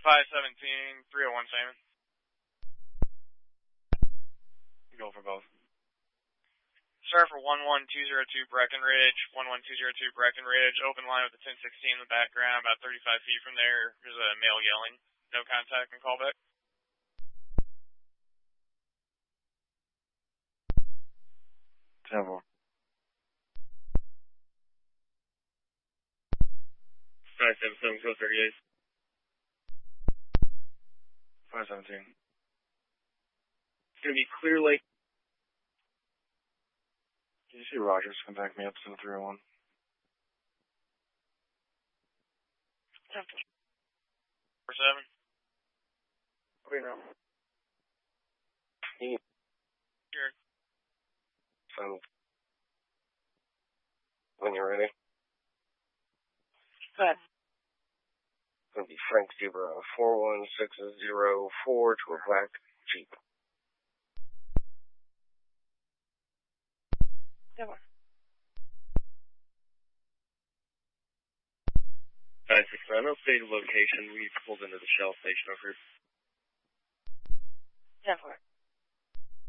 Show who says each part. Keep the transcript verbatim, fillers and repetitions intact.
Speaker 1: five seventeen, three oh one Simon.
Speaker 2: Go for both.
Speaker 1: Start for one one two zero two Breckenridge, one one two zero two Breckenridge, open line with the ten sixteen in the background, about thirty-five feet from there. There's a male yelling. No contact and callback.
Speaker 2: Temple.
Speaker 3: five seven seven, go thirty-eight.
Speaker 2: five seventeen.
Speaker 3: It's going to be Clear Lake.
Speaker 2: Can you see Rogers come back me up to three oh one?
Speaker 1: four seven.
Speaker 3: Okay, now.
Speaker 1: Sure.
Speaker 2: Send. When you're ready.
Speaker 3: Go ahead.
Speaker 2: It's going to be Frank Zebra four one six zero four to a black Jeep.
Speaker 3: Never. Five six nine, updated location. We pulled into the Shell station over here.
Speaker 4: Never.